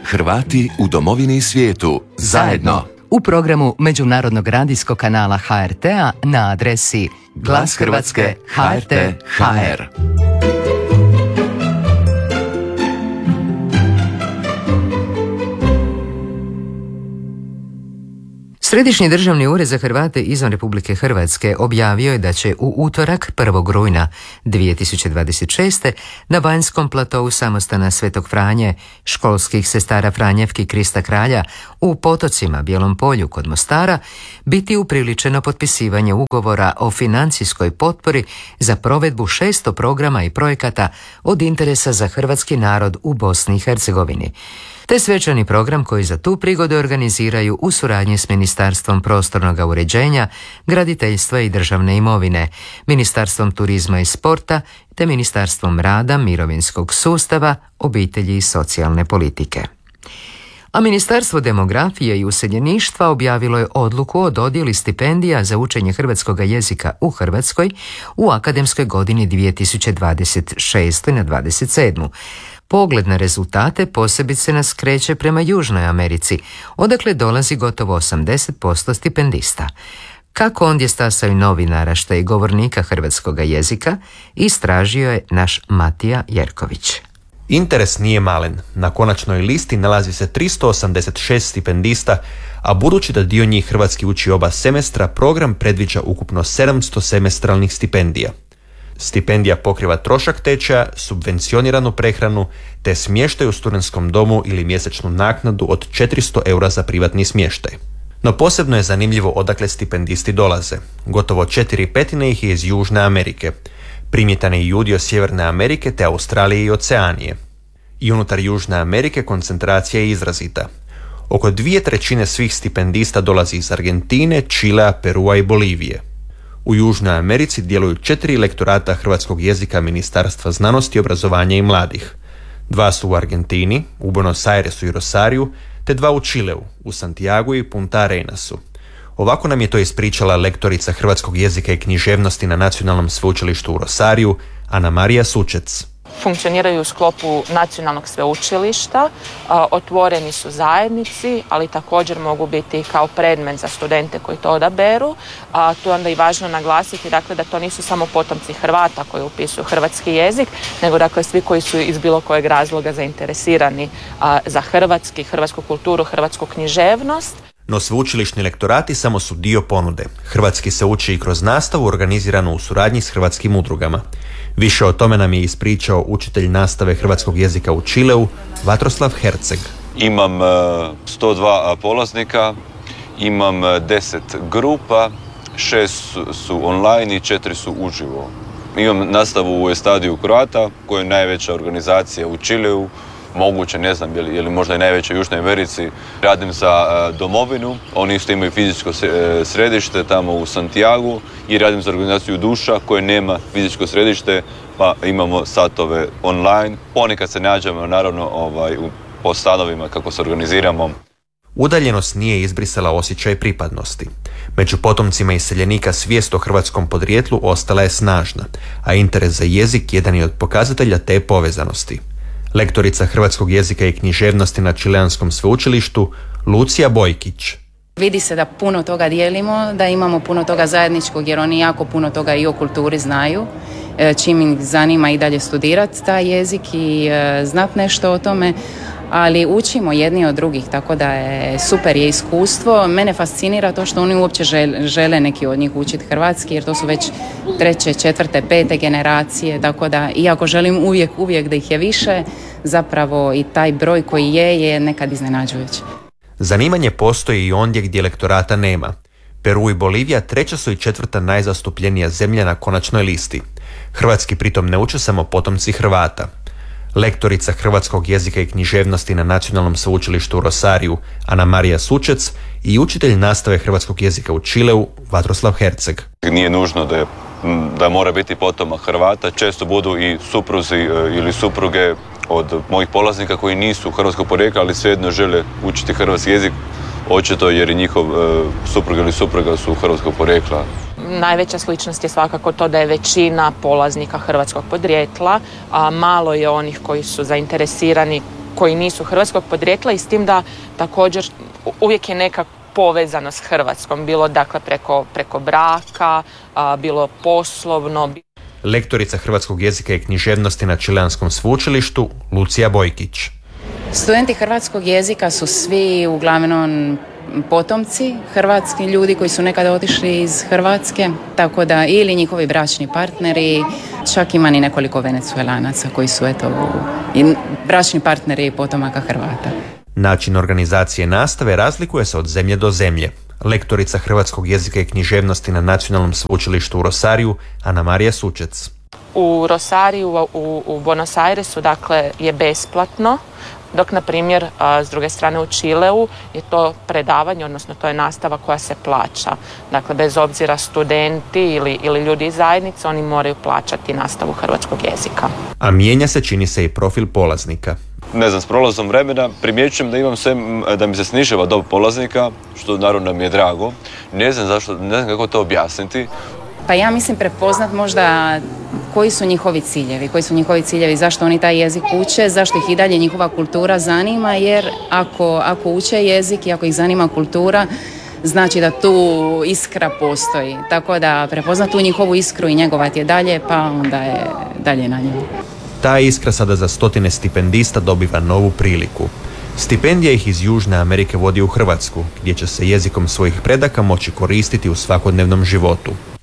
Hrvati u domovini i svijetu. Zajedno. U programu Međunarodnog radijskog kanala HRT-a na adresi Glas Hrvatske HRT.hr. Središnji državni ured za Hrvate izvan Republike Hrvatske objavio je da će u utorak 1. rujna 2026. na vanjskom platovu samostana Svetog Franje, školskih sestara Franjevki Krista Kralja u Potocima, Bijelom Polju kod Mostara, biti upriličeno potpisivanje ugovora o financijskoj potpori za provedbu 600 programa i projekata od interesa za hrvatski narod u Bosni i Hercegovini. Te svečani program koji za tu prigodu organiziraju u suradnji s Ministarstvom prostornog uređenja, graditeljstva i državne imovine, Ministarstvom turizma i sporta te Ministarstvom rada, mirovinskog sustava, obitelji i socijalne politike. A Ministarstvo demografije i useljeništva objavilo je odluku o dodjeli stipendija za učenje hrvatskog jezika u Hrvatskoj u akademskoj godini 2026. na 27. Pogled na rezultate posebice nas kreće prema Južnoj Americi, odakle dolazi gotovo 80% stipendista. Kako ondje stasaju novi naraštaj govornika hrvatskog jezika, istražio je naš Matija Jerković. Interes nije malen. Na konačnoj listi nalazi se 386 stipendista, a budući da dio njih hrvatski uči oba semestra, program predviđa ukupno 700 semestralnih stipendija. Stipendija pokriva trošak tečaja, subvencioniranu prehranu te smještaj u studentskom domu ili mjesečnu naknadu od 400 eura za privatni smještaj. No posebno je zanimljivo odakle stipendisti dolaze. Gotovo 4/5 ih je iz Južne Amerike. Primjetan je i udio Sjeverne Amerike te Australije i Oceanije. I unutar Južne Amerike koncentracija je izrazita. Oko 2/3 svih stipendista dolazi iz Argentine, Čilea, Perua i Bolivije. U Južnoj Americi djeluju 4 lektorata hrvatskog jezika Ministarstva znanosti, obrazovanja i mladih. 2 su u Argentini, u Buenos Airesu i Rosariju, te 2 u Čileu, u Santiagu i Punta Arenasu. Ovako nam je to ispričala lektorica hrvatskog jezika i književnosti na Nacionalnom sveučilištu u Rosariju, Ana Marija Sučec. Funkcioniraju u sklopu nacionalnog sveučilišta, otvoreni su zajednici, ali također mogu biti kao predmet za studente koji to odaberu. Tu je onda i važno naglasiti da to nisu samo potomci Hrvata koji upisuju hrvatski jezik, nego svi koji su iz bilo kojeg razloga zainteresirani za hrvatsku kulturu, hrvatsku književnost. No sveučilišni lektorati samo su dio ponude. Hrvatski se uči i kroz nastavu organiziranu u suradnji s hrvatskim udrugama. Više o tome nam je ispričao učitelj nastave hrvatskog jezika u Čileu, Vatroslav Herceg. Imam 102 polaznika, imam 10 grupa, 6 su online i 4 su uživo. Imam nastavu u Estadiju Kroata, koja je najveća organizacija u Čileu, moguće, ne znam, je li možda i najveća u Južnoj Americi. Radim za domovinu, oni isto imaju fizičko središte tamo u Santiagu i radim za organizaciju Duša koja nema fizičko središte, pa imamo satove online. Ponekad se nađemo naravno po stanovima kako se organiziramo. Udaljenost nije izbrisala osjećaj pripadnosti. Među potomcima iseljenika svijest o hrvatskom podrijetlu ostala je snažna, a interes za jezik jedan je od pokazatelja te povezanosti. Lektorica hrvatskog jezika i književnosti na Čileanskom sveučilištu, Lucija Bojkić. Vidi se da puno toga dijelimo, da imamo puno toga zajedničkog jer oni jako puno toga i o kulturi znaju, čim ih zanima i dalje studirati taj jezik i znat nešto o tome, ali učimo jedni od drugih, tako da je super je iskustvo. Mene fascinira to što oni uopće žele neki od njih učiti hrvatski, jer to su već 3., 4., 5. generacije, tako da iako želim uvijek da ih je više, zapravo i taj broj koji je nekad iznenađujući. Zanimanje postoji i ondje gdje lektorata nema. Peru i Bolivija 3. su i 4. najzastupljenija zemlja na konačnoj listi. Hrvatski pritom ne uče samo potomci Hrvata. Lektorica hrvatskog jezika i književnosti na Nacionalnom sveučilištu u Rosariju, Ana Marija Sučec, i učitelj nastave hrvatskog jezika u Čileu, Vatroslav Herceg. Nije nužno da mora biti potomak Hrvata, često budu i supruzi ili supruge od mojih polaznika koji nisu hrvatskog porijekla, ali svejedno žele učiti hrvatski jezik, očito jer i njihov suprug ili supruga su hrvatskog porijekla. Najveća sličnost je svakako to da je većina polaznika hrvatskog podrijetla, a malo je onih koji su zainteresirani koji nisu hrvatskog podrijetla i s tim da također uvijek je neka povezano s Hrvatskom, bilo dakle preko braka, bilo poslovno. Lektorica hrvatskog jezika i književnosti na Čileanskom sveučilištu Lucija Bojkić. Studenti hrvatskog jezika su svi uglavnom potomci hrvatski ljudi koji su nekada otišli iz Hrvatske, tako da ili njihovi bračni partneri, čak ima ni nekoliko Venecuelanaca koji su bračni partneri potomaka Hrvata. Način organizacije nastave razlikuje se od zemlje do zemlje. Lektorica hrvatskog jezika i književnosti na Nacionalnom sveučilištu u Rosariju, Ana Marija Sučec. U Rosariju, u Buenos Airesu, dakle, je besplatno, dok, na primjer, s druge strane u Čileu je to predavanje, odnosno to je nastava koja se plaća. Dakle, bez obzira studenti ili ljudi iz zajednice, oni moraju plaćati nastavu hrvatskog jezika. A mijenja se, čini se, i profil polaznika. Ne znam, s prolazom vremena primjećujem da imam sve, da mi se snižava dob polaznika, što naravno mi je drago. Ne znam kako to objasniti. Pa ja mislim prepoznat možda koji su njihovi ciljevi, zašto oni taj jezik uče, zašto ih i dalje njihova kultura zanima, jer ako uče jezik i ako ih zanima kultura, znači da tu iskra postoji. Tako da prepoznat tu njihovu iskru i njegovati je dalje, pa onda je dalje na njemu. Ta iskra sada za stotine stipendista dobiva novu priliku. Stipendija ih iz Južne Amerike vodi u Hrvatsku, gdje će se jezikom svojih predaka moći koristiti u svakodnevnom životu.